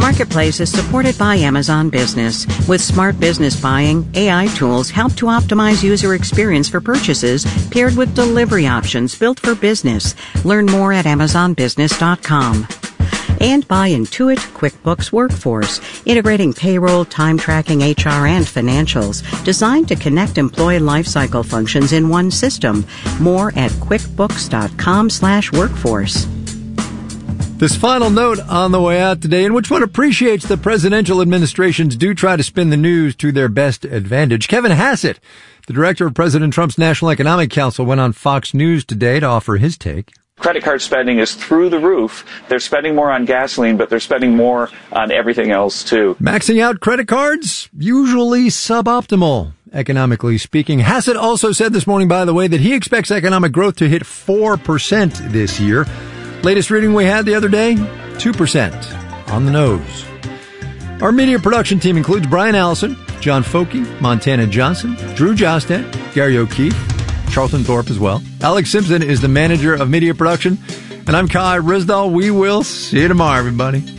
Marketplace is supported by Amazon Business. With smart business buying, AI tools help to optimize user experience for purchases paired with delivery options built for business. Learn more at AmazonBusiness.com. And by Intuit QuickBooks Workforce, integrating payroll, time tracking, HR, and financials, designed to connect employee lifecycle functions in one system. More at QuickBooks.com/workforce. This final note on the way out today, in which one appreciates the presidential administrations do try to spin the news to their best advantage. Kevin Hassett, the director of President Trump's National Economic Council, went on Fox News today to offer his take. Credit card spending is through the roof. They're spending more on gasoline, but they're spending more on everything else, too. Maxing out credit cards? Usually suboptimal, economically speaking. Hassett also said this morning, by the way, that he expects economic growth to hit 4% this year. Latest reading we had the other day, 2%. On the nose. Our media production team includes Brian Allison, John Foky, Montana Johnson, Drew Jostad, Gary O'Keefe, Charlton Thorpe as well. Alex Simpson is the manager of media production. And I'm Kai Rizdal. We will see you tomorrow, everybody.